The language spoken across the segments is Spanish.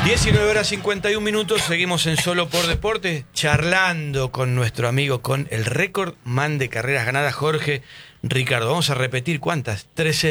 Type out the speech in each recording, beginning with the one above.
19:51, seguimos en Solo por Deportes, charlando con nuestro amigo, con el récord man de carreras ganadas, Jorge Ricardo. Vamos a repetir, ¿cuántas?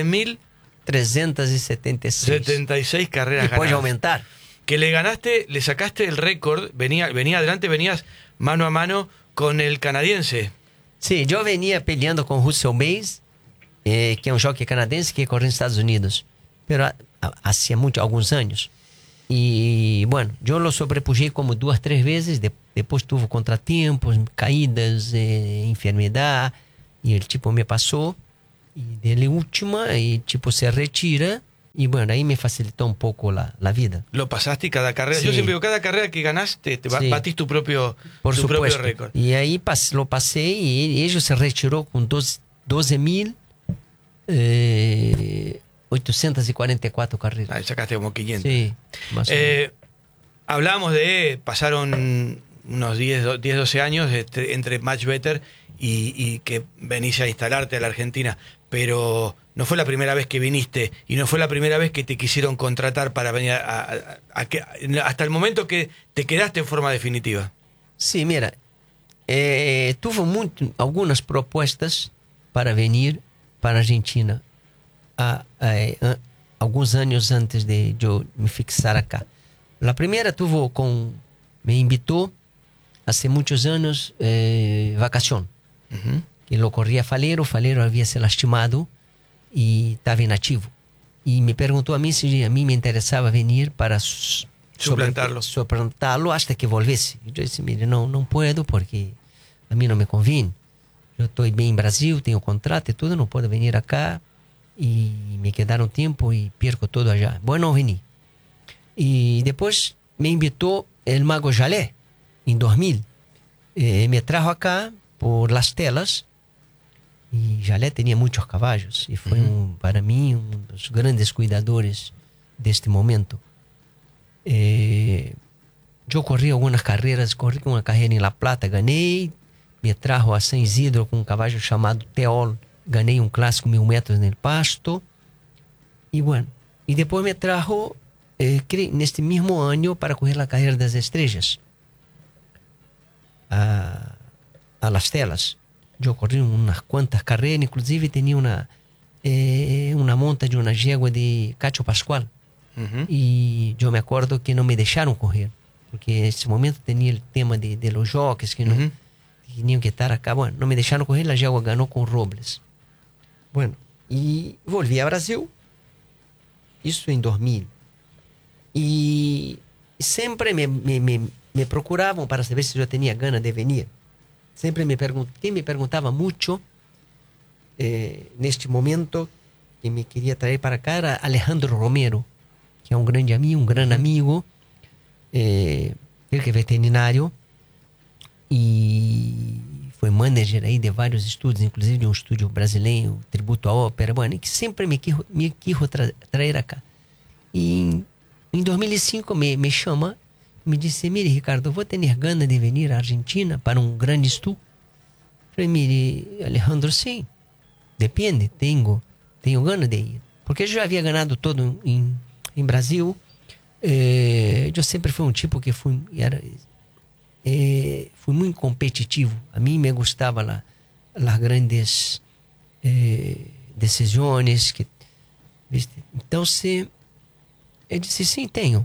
13.376 carreras y ganadas. puede aumentar. Que le sacaste el récord, venías mano a mano con el canadiense. Sí, yo venía peleando con Russell Mays, que es un jockey canadense que corre en Estados Unidos, pero hacía algunos años. Y bueno, yo lo sobrepujé como 2, 3 veces, después tuvo contratiempos, caídas, enfermedad, y el tipo me pasó, y de la última, y el tipo se retira, y bueno, ahí me facilitó un poco la vida. Lo pasaste y cada carrera, Sí. yo siempre digo, cada carrera que ganaste, Sí. batís tu propio récord. Y ahí lo pasé, y ellos se retiró con 12.844 carreras. Ah, sacaste como 500. Sí, más o menos. Hablábamos pasaron unos 10, 12 años entre Much Better y que venís a instalarte a la Argentina, pero no fue la primera vez que viniste y no fue la primera vez que te quisieron contratar para venir hasta el momento que te quedaste en forma definitiva. Sí, mira, tuve algunas propuestas para venir para Argentina algunos años antes de yo me fixar acá. La primera me invitó hace muchos años vacación. Uh-huh. Y lo corría Falero había se lastimado y estaba inactivo. Y me preguntó a mí si a mí me interesaba venir para suplantarlo hasta que volviese. Yo dije, mire, no puedo porque a mí no me conviene. Yo estoy bien en Brasil, tengo contrato y todo, no puedo venir acá y me quedaron tiempo y pierdo todo allá. Bueno, vení. Y después me invitó el Mago Jalé en 2000. Me trajo acá por las telas y Jalé tenía muchos caballos y fue para mí uno de los grandes cuidadores de este momento. Yo corrí algunas carreras, corrí una carrera en La Plata, gané, me trajo a San Isidro con un caballo llamado Teol, gané un clásico 1000 metros en el pasto y bueno, y después me trajo en este mismo año para correr la carrera de las estrellas a las telas. Yo corrí unas cuantas carreras, inclusive tenía una monta de una yegua de Cacho Pascual. Uh-huh. Y yo me acuerdo que no me dejaron correr, porque en ese momento tenía el tema de los jockeys que no tenían que estar acá. Bueno, no me dejaron correr, la yegua ganó con Robles. Bueno, y volví a Brasil, eso en 2000. Y siempre me procuraban para saber si yo tenía ganas de venir. Siempre quien me preguntaba mucho en este momento que me quería traer para acá era Alejandro Romero, que es un gran amigo, él que es veterinario y fue manager ahí de varios estudios, inclusive de un estudio brasileño, Tributo a Ópera, bueno, y que siempre me quiso traer acá. Y en 2005 me llama, me dice, mire Ricardo, ¿vos tenés ganas de venir a Argentina para un gran estudio? Falei, mire Alejandro, sí, depende, tengo ganas de ir. Porque yo ya había ganado todo en Brasil. Yo siempre fui un tipo que fui muy competitivo. A mí me gustaban las grandes decisiones. Entonces, él disse, sim, tenho.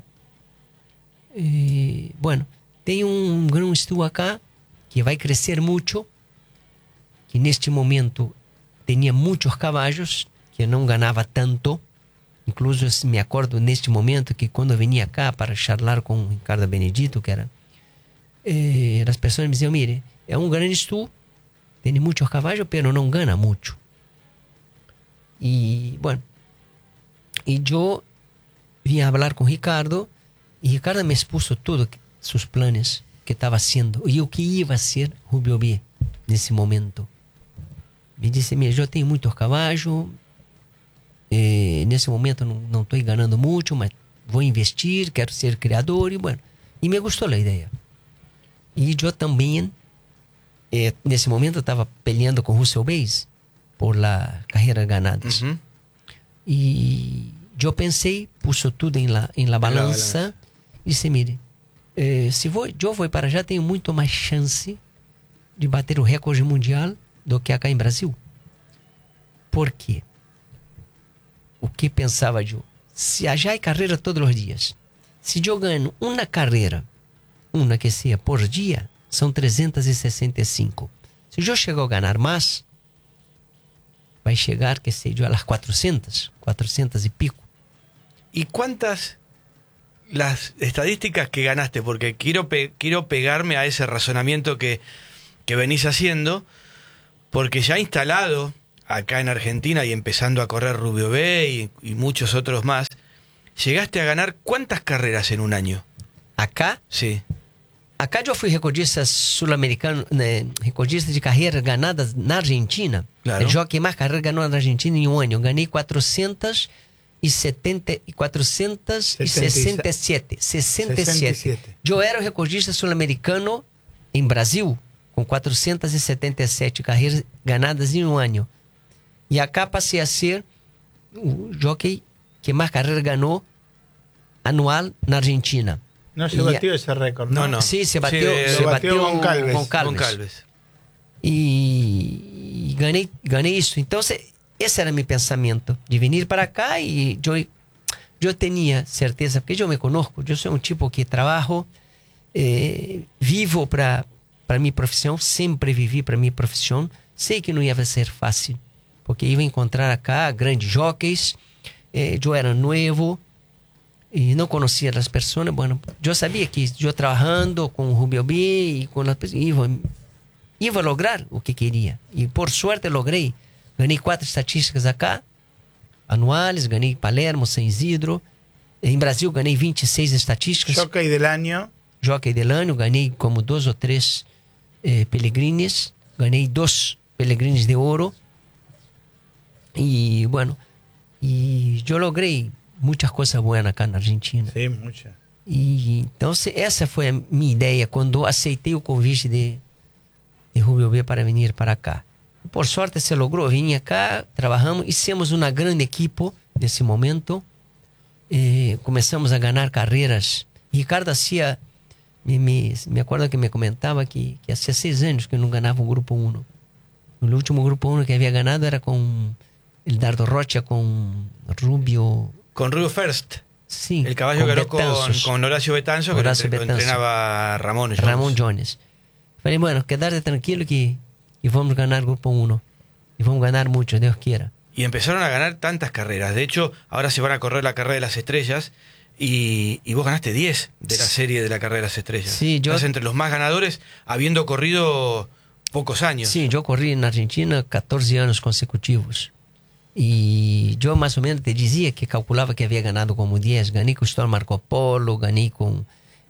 Bueno, tem um gran estudo acá que vai crescer muito, que neste momento tinha muitos caballos, que não ganhava tanto. Incluso me acordo neste momento que quando eu vinha cá para charlar com o Ricardo Benedito, que era, as pessoas me diziam, mire, é um grande estudo, tem muitos caballos, pero não ganha muito. E, bueno, e eu vim a falar com o Ricardo, e Ricardo me expuso todos seus planos que estava haciendo e o que ia ser Rubio B nesse momento. Me disse, mira, eu tenho muitos caballos, nesse momento não estou ganhando muito, mas vou investir, quero ser criador, e bueno, e me gostou a ideia. E eu também, nesse momento, estava peleando com Russell Bass por la carreira ganadas. Uh-huh. E eu pensei, puso tudo em la balança Disse, mire, se eu vou para allá, tenho muito mais chance de bater o recorde mundial do que acá em Brasil. Por quê? O que pensava eu? Se allá hay carreira todos os dias, se eu ganho uma carreira, uma que seja por dia, são 365. Se eu chegar a ganhar mais, vai chegar, que sei eu, a las 400 y pico. ¿Y cuántas las estadísticas que ganaste? Porque quiero pegarme a ese razonamiento que venís haciendo, porque ya instalado acá en Argentina y empezando a correr Rubio B y muchos otros más, llegaste a ganar ¿cuántas carreras en un año? Acá? Sí. Acá eu fui recordista sul-americano, recordista de carreiras ganadas na Argentina. Claro. O jockey mais carreira ganhou na Argentina em um ano. Eu ganhei 467. Eu era o recordista sul-americano em Brasil, com 477 carreiras ganadas em um ano. E acá passei a ser o jockey que mais carreira ganhou anual na Argentina. No se batió ese récord, ¿no? No. Sí, se batió, Sí, se batió Goncalves. Goncalves. E ganhei isso. Então, esse era meu pensamento, de vir para cá, e eu tinha certeza, porque eu me conozco, eu sou um tipo que trabalho, vivo para minha profissão, sempre vivi para minha profissão. Sei que não ia ser fácil, porque ia encontrar acá grandes jockeys, eu era novo, e não conhecia as pessoas. Bueno, eu sabia que eu trabalhando com o Rubio B e com as pessoas ia lograr o que queria. E por sorte logrei. Ganhei 4 estatísticas acá, anuais, ganhei Palermo, San Isidro. Em Brasil ganhei 26 estatísticas. Jockey del año. Jockey del año, ganhei como 2 ou 3 Pelegrines. Ganhei 2 Pelegrines de ouro. E, bueno, eu logrei muitas coisas boas acá na Argentina. Sí, muchas. E então essa foi a minha ideia quando aceitei o convite de Rubio B para vir para cá. Por sorte se logrou, vim cá, trabalhamos, hicimos uma grande equipe nesse momento. Começamos a ganhar carreiras. Ricardo hacía, me acordo que me comentava que hacía 6 anos que não ganhava o Grupo 1. O último Grupo 1 que havia ganado era com el Dardo Rocha, com Rubio... Con Rubio First. Sí, el caballo ganó con Horacio Betanzos, que lo entrenaba Ramón Jones. Falei, bueno, quedarte tranquilo que vamos ganar Grupo 1. Y vamos ganar mucho, Dios quiera. Y empezaron a ganar tantas carreras. De hecho, ahora se van a correr la carrera de las estrellas y vos ganaste 10 de la serie de la carrera de las estrellas. Sí, estás entre los más ganadores, habiendo corrido pocos años. Sí, yo corrí en Argentina 14 años consecutivos. E eu mais ou menos te dizia que calculava que havia ganhado como 10. Ganhei com o Storm Marco Polo, ganhei com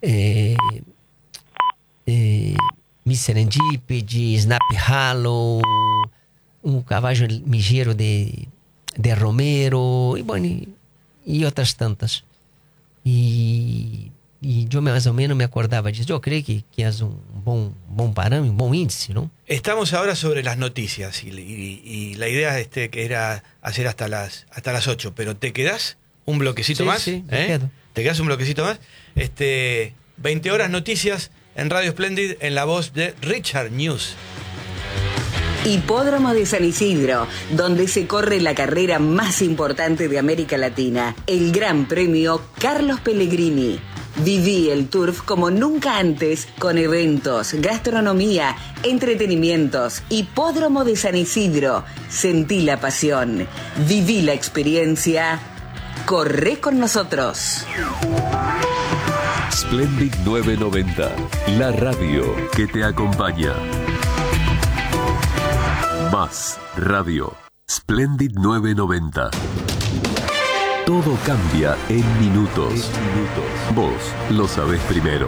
Miss Serendipity, Snap Hollow, um cavalo ligeiro de Romero, e outras tantas. E eu mais ou menos me acordava disso. Eu creio que é um bom parâmetro, un buen índice, ¿no? Estamos ahora sobre las noticias y la idea que era hacer hasta las 8, pero ¿te quedás un bloquecito más? Sí, me quedo. ¿Te quedás un bloquecito más? 20 horas noticias en Radio Splendid en la voz de Richard News. Hipódromo de San Isidro, donde se corre la carrera más importante de América Latina, el Gran Premio Carlos Pellegrini. Viví el turf como nunca antes, con eventos, gastronomía, entretenimientos. Hipódromo de San Isidro. Sentí la pasión. Viví la experiencia. Corre con nosotros. Splendid 990, la radio que te acompaña. Más radio. Splendid 990. Todo cambia en minutos. Vos lo sabés primero.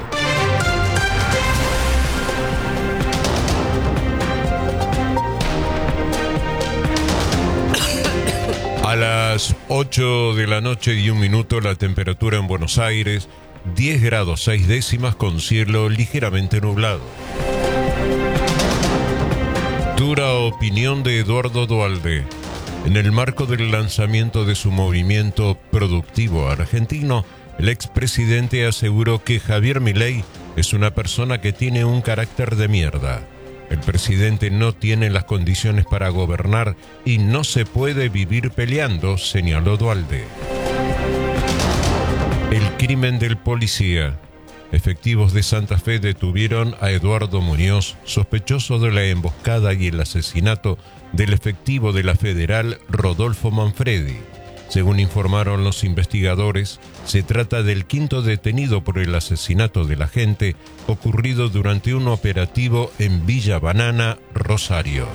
A las 8 de la noche y 1 minuto, la temperatura en Buenos Aires, 10 grados 6 décimas con cielo ligeramente nublado. Dura opinión de Eduardo Duhalde. En el marco del lanzamiento de su movimiento productivo argentino, El expresidente aseguró que Javier Milei es una persona que tiene un carácter de mierda. El presidente no tiene las condiciones para gobernar y no se puede vivir peleando, señaló Duhalde. El crimen del policía. Efectivos de Santa Fe detuvieron a Eduardo Muñoz, sospechoso de la emboscada y el asesinato del efectivo de la Federal Rodolfo Manfredi. Según informaron los investigadores, se trata del quinto detenido por el asesinato del agente ocurrido durante un operativo en Villa Banana, Rosario.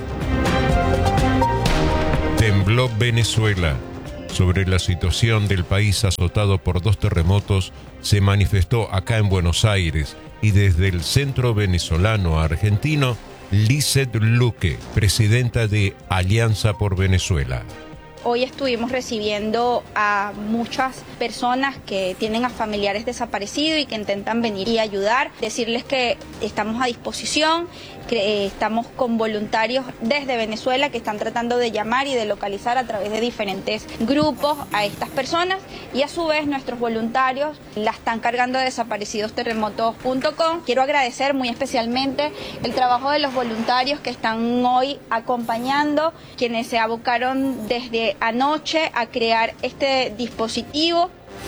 Tembló Venezuela. Sobre la situación del país azotado por 2 terremotos, se manifestó acá en Buenos Aires y desde el Centro Venezolano Argentino, Lizeth Luque, presidenta de Alianza por Venezuela. Hoy estuvimos recibiendo a muchas personas que tienen a familiares desaparecidos y que intentan venir y ayudar. Decirles que estamos a disposición, que estamos con voluntarios desde Venezuela que están tratando de llamar y de localizar a través de diferentes grupos a estas personas, y a su vez nuestros voluntarios la están cargando a desaparecidosterremotos.com. Quiero agradecer muy especialmente el trabajo de los voluntarios que están hoy acompañando, quienes se abocaron desde anoche a crear este dispositivo.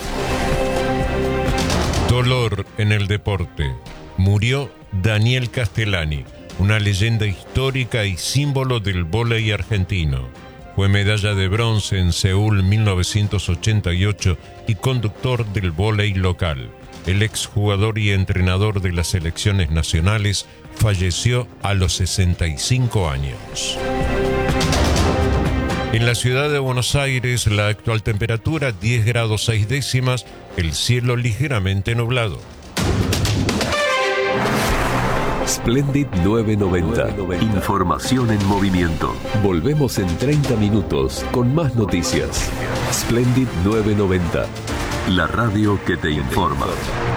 Dolor en el deporte. Murió Daniel Castellani, una leyenda histórica y símbolo del vóley argentino. Fue medalla de bronce en Seúl 1988 y conductor del vóley local. El exjugador y entrenador de las selecciones nacionales falleció a los 65 años. En la ciudad de Buenos Aires, la actual temperatura 10 grados 6 décimas, el cielo ligeramente nublado. Splendid 990. Información en movimiento. Volvemos en 30 minutos con más noticias. Splendid 990. La radio que te informa.